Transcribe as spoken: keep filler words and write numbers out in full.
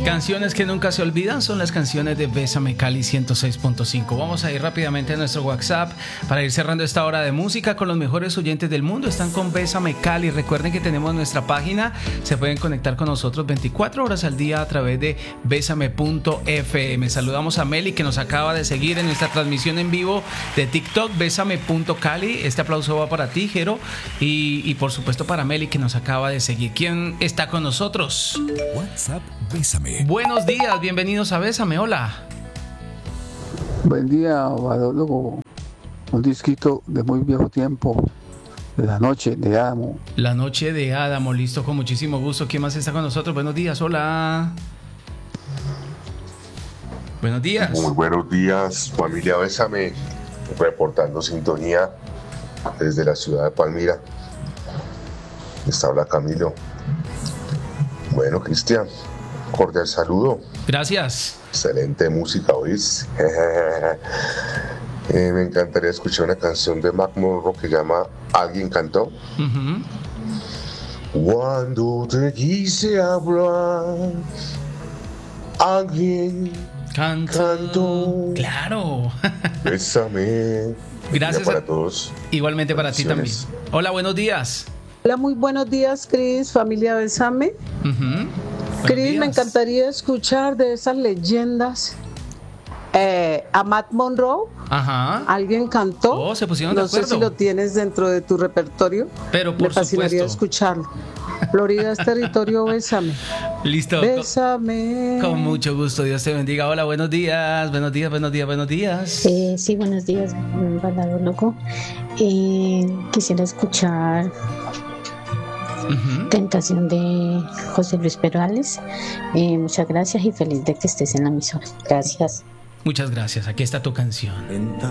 Canciones que nunca se olvidan son las canciones de Bésame Cali ciento seis punto cinco. Vamos a ir rápidamente a nuestro WhatsApp para ir cerrando esta hora de música con los mejores oyentes del mundo. Están con Bésame Cali. Recuerden que tenemos nuestra página. Se pueden conectar con nosotros veinticuatro horas al día a través de bésame punto efe eme. Saludamos a Meli, que nos acaba de seguir en nuestra transmisión en vivo de TikTok, bésame punto cali. Este aplauso va para ti, Jero, y, y por supuesto para Meli, que nos acaba de seguir. ¿Quién está con nosotros? WhatsApp Bésame. Buenos días, bienvenidos a Bésame, hola. Buen día, Badólogo. Un disquito de muy viejo tiempo, de La Noche de Adamo. La Noche de Adamo, listo, con muchísimo gusto. ¿Quién más está con nosotros? Buenos días, hola. Buenos días. Muy buenos días, familia Bésame, reportando sintonía desde la ciudad de Palmira. Les habla Camilo. Bueno, Cristian, cordial saludo. Gracias. Excelente música, ¿oís? eh, me encantaría escuchar una canción de Mac Monroe que llama Alguien Cantó. Uh-huh. Cuando te quise hablar, alguien Canto. cantó. Claro. Bésame. Gracias para a... todos. Igualmente para ti también. Hola, buenos días. Hola, muy buenos días, Cris, familia Bésame. Uh-huh. Cris, me encantaría escuchar de esas leyendas eh, a Matt Monroe. Ajá. Alguien cantó. Oh, se pusieron de no acuerdo. sé si lo tienes dentro de tu repertorio. Pero por me fascinaría supuesto. escucharlo. Florida es territorio, Bésame. Listo. Bésame. Con, con mucho gusto, Dios te bendiga. Hola, buenos días, buenos días, buenos días, buenos días. Eh, sí, buenos días, Badólogo. Eh, quisiera escuchar Uh-huh. Tentación de José Luis Perales. Eh, muchas gracias y feliz de que estés en la emisora. Gracias. Muchas gracias. Aquí está tu canción. Tentación